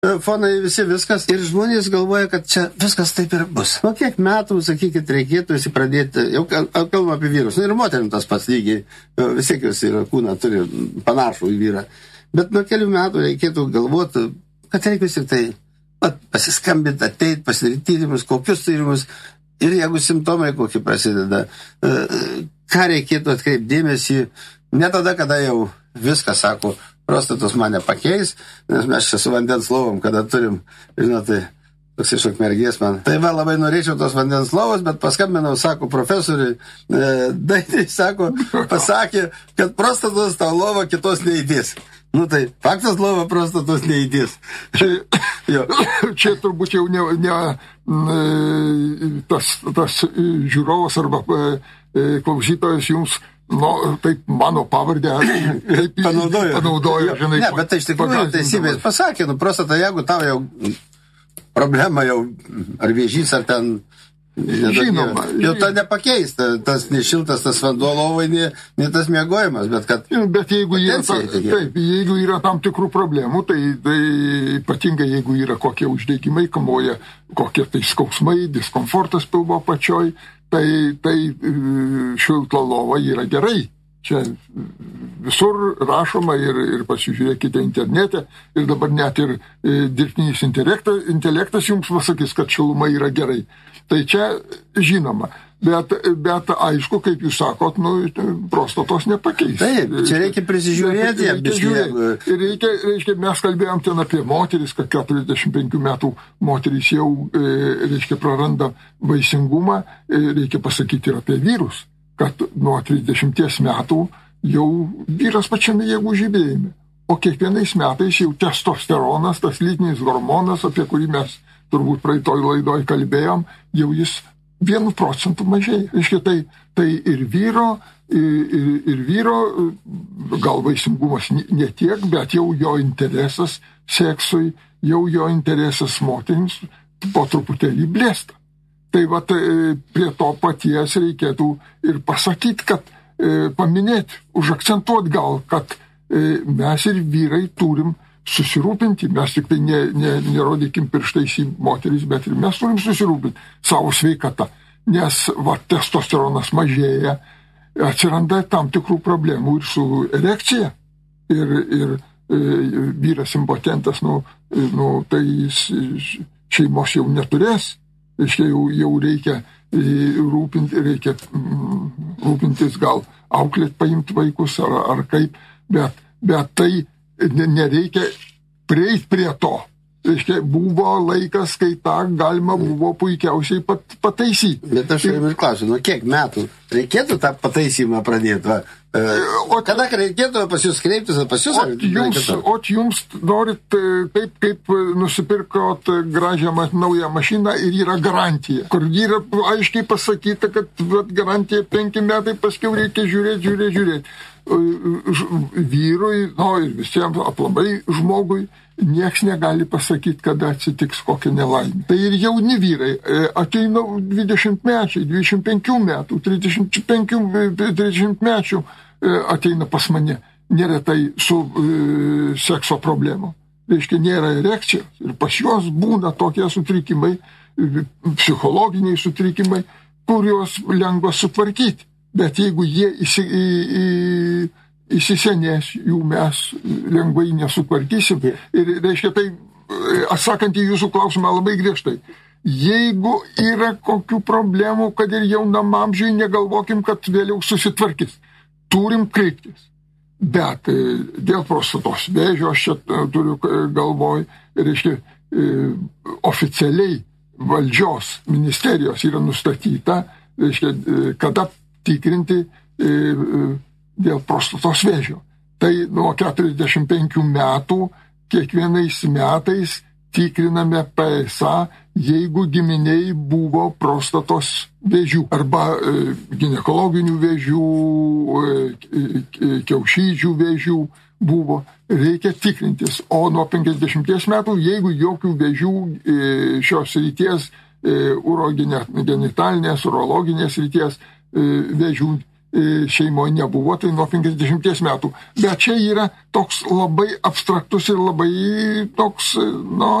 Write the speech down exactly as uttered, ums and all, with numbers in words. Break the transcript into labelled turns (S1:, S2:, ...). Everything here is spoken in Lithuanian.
S1: fonai visi viskas ir žmonės galvoja, kad čia viskas taip ir bus. Nu, kiek metų, sakykit, reikėtų visi pradėti, jau kalbam apie vyrus, nu, ir moterim tas pats lygiai, vis tiek jos yra kūną, turi panašų į vyrą. Bet nuo kelių metų reikėtų galvoti, kad reikia vis tik tai pat, pasiskambinti, ateit, pasidaryti tyrimus, kokius tyrimus, ir jeigu simptomai kokie prasideda, ką reikėtų atkreipti dėmesį, ne tada, kada jau viską sako, prostatos mane pakeis, nes mes čia su vandens lovom, kada turim, žinotai, toks iš Ukmergės man. Tai va, labai norėčiau tos vandens lovos, bet paskambinau, sako profesoriui, e, dainai, sako, pasakė, kad prostatos tau lova kitos neįdės. Nu tai, faktas lova prostatos neįdės.
S2: Čia, čia turbūt jau ne, ne tas, tas žiūrovas arba klausytojas jums nu, taip mano pavardę
S1: panaudojo.
S2: panaudojo žinai,
S1: ne, bet tai iš tikrųjų teisybės pasakė, nu prostata, jeigu tau jau problema jau, ar vėžys, ar ten
S2: žinoma,
S1: jau to nepakeis, tas nešiltas, tas vanduo lovai, ne, ne tas miegojimas, bet kad...
S2: Bet jeigu yra, ta, taip, jeigu yra tam tikrų problemų, tai, tai ypatingai jeigu yra kokie uždegimai, kamuoja kokie tai skausmai, diskomfortas pilvo pačioj, tai, tai šilta lova yra gerai. Čia visur rašoma ir, ir pasižiūrėkite internete ir dabar net ir e, dirbtinis intelektas, intelektas jums pasakys, kad šiluma yra gerai. Tai čia žinoma, bet, bet aišku, kaip jūs sakot, nu, prostatos nepakeis.
S1: Taip, čia reikia prisižiūrėti.
S2: Reikia žiūrėti. Ir reikia, reiškia, mes kalbėjom ten apie moteris, kad keturiasdešimt penkių metų moteris jau, e, reiškia, praranda vaisingumą, e, reikia pasakyti ir apie vyrus, kad nuo trisdešimties metų jau vyras pačiame jėgų žibėjime. O kiekvienais metais jau testosteronas, tas lytinis hormonas, apie kurį mes turbūt praeitoj laidoj kalbėjom, jau jis vienu procentu mažėja. Reiškia, tai, tai ir vyro, ir, ir vyro, gal vaisingumas ne tiek, bet jau jo interesas seksui, jau jo interesas moterims po truputėlį blėsta. Tai va, prie to paties reikėtų ir pasakyti, kad e, paminėti, užakcentuoti gal, kad e, mes ir vyrai turim susirūpinti, mes tik tai ne, ne, nerodykim pirštais į moteris, bet ir mes turim susirūpinti savo sveikatą, nes va, testosteronas mažėja, atsiranda tam tikrų problemų ir su erekcija, ir, ir e, vyras impotentas, nu, nu, tai jis šeimos jau neturės. Reiškia, jau, jau reikia rūpinti, reikia rūpintis gal auklėt, paimti vaikus ar, ar kaip, bet, bet tai nereikia prieiti prie to. Reiškia, buvo laikas, kai tą galima buvo puikiausiai pat, pataisyti.
S1: Bet aš ir klausiu, nu kiek metų reikėtų tą pataisymą pradėti? Va? O kada reikėtų pas jūs kreiptis, ar pas jūs?
S2: O jums, o jums norit taip, kaip nusipirkot gražią naują mašiną ir yra garantija, kur yra aiškiai pasakyta, kad vat, garantija penki metai, paskiau reikia žiūrėti, žiūrėti, žiūrėti. Vyrui, no, ir visiems aplamai žmogui nieks negali pasakyti, kada atsitiks kokia nelaimė. Tai ir jauni vyrai ateina dvidešimt mečiai, dvidešimt penkių metų, trisdešimt penkių, trisdešimt mečių ateina pas mane neretai su e, sekso problemu. Reiškia, nėra erekcijos ir pas juos būna tokie sutrikimai, psichologiniai sutrikimai, kuriuos lengva sutvarkyti. Bet jeigu jie įsi, į, į, įsisenės, jų mes lengvai nesutvarkysim. Ir reiškia, tai, atsakant į jūsų klausimą labai griežtai, jeigu yra kokių problemų, kad ir jaunam amžiui, negalvokim, kad vėliau susitvarkys. Turim kreiptis. Bet dėl prostatos vėžio, aš čia turiu galvoj, reiškia, oficialiai valdžios ministerijos yra nustatyta, reiškia, kada tikrinti e, dėl prostatos vėžio. Tai nuo keturiasdešimt penkių metų kiekvienais metais tikriname P S A, jeigu giminiai buvo prostatos vėžių arba e, ginekologinių vėžių, e, kiaušidžių vėžių buvo, reikia tikrintis. O nuo penkiasdešimties metų, jeigu jokių vėžių e, šios ryties, e, urogenitalinės, urologinės ryties vėžių šeimoje nebuvo, tai nuo penkiasdešimties metų. Bet čia yra toks labai abstraktus ir labai toks, nu,